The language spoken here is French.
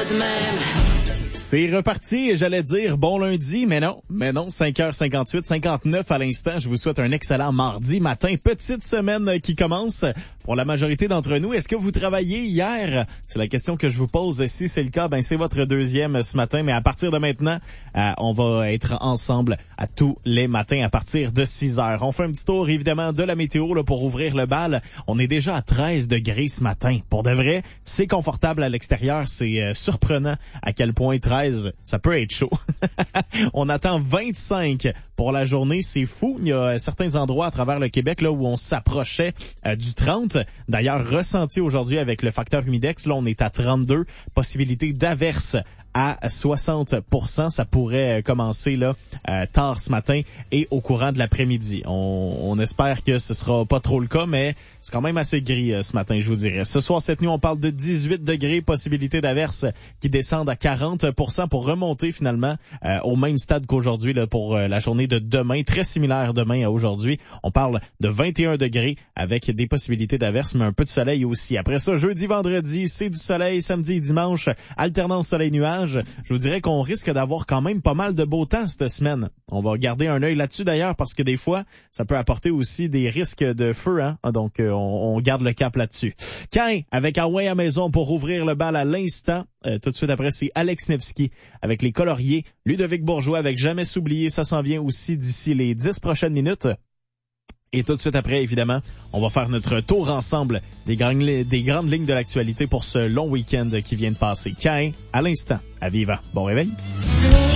de même. C'est reparti, j'allais dire bon lundi, mais non, 5h58, 59 à l'instant. Je vous souhaite un excellent mardi matin, petite semaine qui commence pour la majorité d'entre nous. Est-ce que vous travaillez hier? C'est la question que je vous pose. Si c'est le cas, c'est votre deuxième ce matin, mais à partir de maintenant, on va être ensemble à tous les matins à partir de 6h. On fait un petit tour évidemment de la météo là, pour ouvrir le bal. On est déjà à 13 degrés ce matin. Pour de vrai, c'est confortable à l'extérieur, c'est surprenant à quel point 13, ça peut être chaud. On attend 25 pour la journée, c'est fou. Il y a certains endroits à travers le Québec là où on s'approchait du 30. D'ailleurs, ressenti aujourd'hui avec le facteur humidex, là on est à 32. Possibilité d'averse à 60%. Ça pourrait commencer là tard ce matin et au courant de l'après-midi. On espère que ce sera pas trop le cas, mais c'est quand même assez gris ce matin, je vous dirais. Ce soir, cette nuit, on parle de 18 degrés, possibilité d'averse qui descendent à 40% pour remonter finalement au même stade qu'aujourd'hui là, pour la journée de demain. Très similaire demain à aujourd'hui. On parle de 21 degrés avec des possibilités d'averse, mais un peu de soleil aussi. Après ça, jeudi, vendredi, c'est du soleil. Samedi et dimanche, alternance soleil-nuage. Je vous dirais qu'on risque d'avoir quand même pas mal de beau temps cette semaine. On va garder un œil là-dessus d'ailleurs parce que des fois, ça peut apporter aussi des risques de feu. Donc, on garde le cap là-dessus. Cain, avec Hawaii à maison pour ouvrir le bal à l'instant. Tout de suite après, c'est Alex Nevsky avec les coloriers. Ludovic Bourgeois avec Jamais s'oublier. Ça s'en vient aussi d'ici les 10 prochaines minutes. Et tout de suite après, évidemment, on va faire notre tour ensemble des grandes lignes de l'actualité pour ce long week-end qui vient de passer. Cain, à l'instant, à Viva. Bon réveil.